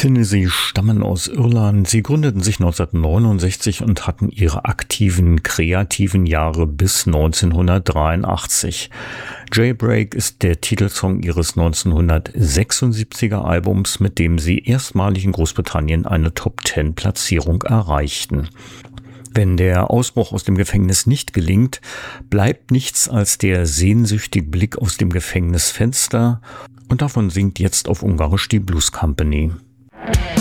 Tennessee stammen aus Irland. Sie gründeten sich 1969 und hatten ihre aktiven, kreativen Jahre bis 1983. Jailbreak ist der Titelsong ihres 1976er Albums, mit dem sie erstmalig in Großbritannien eine Top-10-Platzierung erreichten. Wenn der Ausbruch aus dem Gefängnis nicht gelingt, bleibt nichts als der sehnsüchtige Blick aus dem Gefängnisfenster, und davon singt jetzt auf Ungarisch die Blues Company.